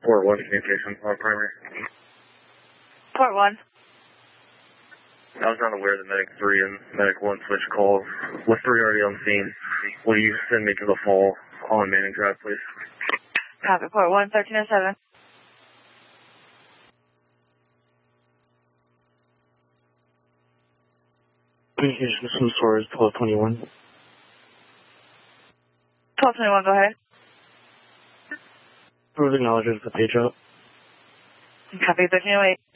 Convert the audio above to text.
Port 1 communication, primary. Port 1. I was not aware that Medic 3 and Medic 1 switched calls. With 3 already on scene, will you send me to the fall on Manning Drive, please? Copy, Port 1, 1307. Communications from source 1221. 1221, go ahead. Approve acknowledges the page up. Copy, 1308.